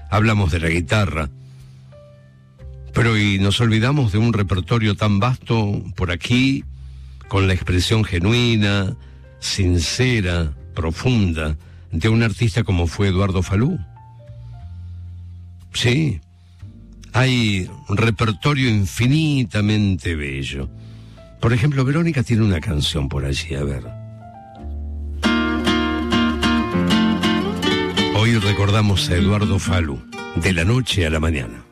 hablamos de la guitarra, pero y nos olvidamos de un repertorio tan vasto por aquí, con la expresión genuina, sincera, profunda, de un artista como fue Eduardo Falú. Sí, hay un repertorio infinitamente bello. Por ejemplo, Verónica tiene una canción por allí, a ver. Hoy recordamos a Eduardo Falú, de la noche a la mañana.